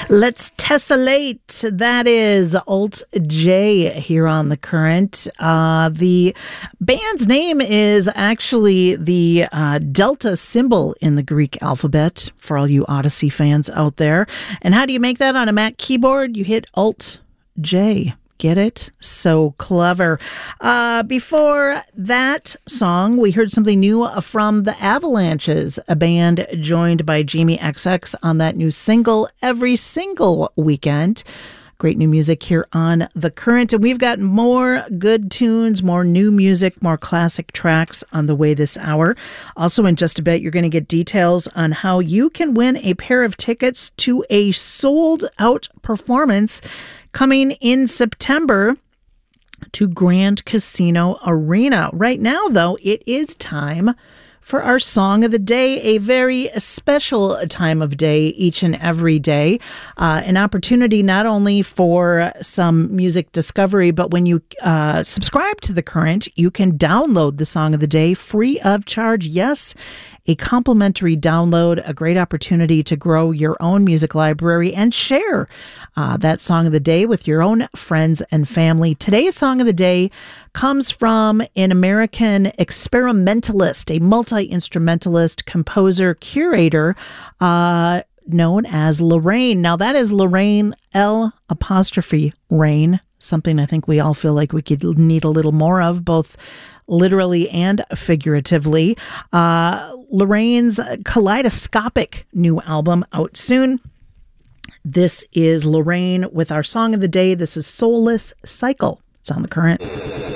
Let's tessellate. That is Alt J here on The Current. The band's name is actually the delta symbol in the Greek alphabet for all you Odyssey fans out there. And how do you make that on a Mac keyboard? You hit Alt J. Get it? So clever. Before that song, we heard something new from the Avalanches, a band joined by Jamie XX on that new single, Every Single Weekend. Great new music here on The Current. And we've got more good tunes, more new music, more classic tracks on the way this hour. Also, in just a bit, you're going to get details on how you can win a pair of tickets to a sold-out performance coming in September to Grand Casino Arena. Right now, though, it is time for our Song of the Day, a very special time of day each and every day. An opportunity not only for some music discovery, but when you subscribe to The Current, you can download the Song of the Day free of charge. Yes, a complimentary download, a great opportunity to grow your own music library and share that Song of the Day with your own friends and family. Today's Song of the Day comes from an American experimentalist, a multi-instrumentalist, composer, curator, known as Lorraine. Now, that is Lorraine, L''Rain, something I think we all feel like we could need a little more of, both literally and figuratively. Lorraine's kaleidoscopic new album out soon. This is Lorraine with our Song of the Day. This is Soulless Cycle. It's on The Current.